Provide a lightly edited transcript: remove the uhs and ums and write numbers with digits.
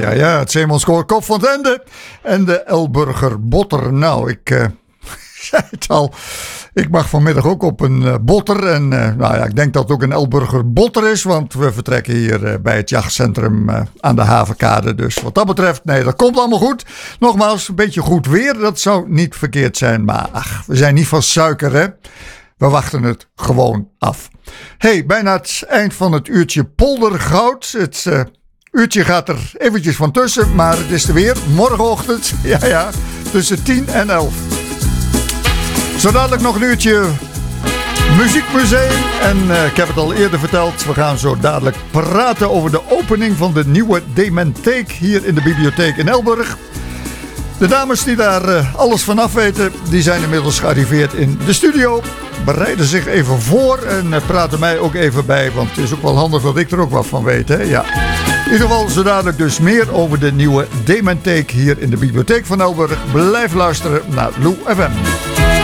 Ja, het Zeemanskoor Kop van Ende en de Elburger Botter. Nou, ik zei het al, ik mag vanmiddag ook op een botter. En ik denk dat het ook een Elburger Botter is, want we vertrekken hier bij het jachtcentrum aan de Havenkade. Dus wat dat betreft, nee, dat komt allemaal goed. Nogmaals, een beetje goed weer, dat zou niet verkeerd zijn. Maar we zijn niet van suiker, hè. We wachten het gewoon af. Hey, bijna het eind van het uurtje Poldergoud. Het uurtje gaat er eventjes van tussen, maar het is er weer. Morgenochtend, ja, tussen 10 en 11. Zo dadelijk nog een uurtje Muziekmuseum. En ik heb het al eerder verteld, we gaan zo dadelijk praten over de opening van de nieuwe Dementheek hier in de bibliotheek in Elburg. De dames die daar alles van af weten, die zijn inmiddels gearriveerd in de studio. Bereiden zich even voor en praten mij ook even bij, want het is ook wel handig dat ik er ook wat van weet. Hè? Ja. In ieder geval zo dadelijk dus meer over de nieuwe Dementheek hier in de bibliotheek van Elburg. Blijf luisteren naar Lou FM.